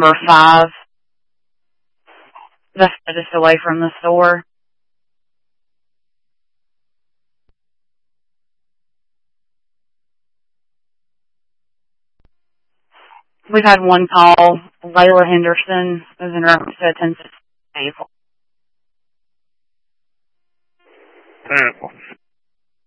number 5, just away from the store. We've had one call. Layla Henderson was in reference to a 10 vehicle.